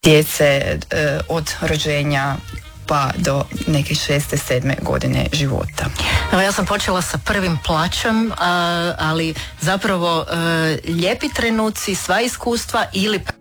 djece od rođenja pa do neke 6. 7. godine života. Evo, ja sam počela sa prvim plačem, ali zapravo lijepi trenuci, sva iskustva ili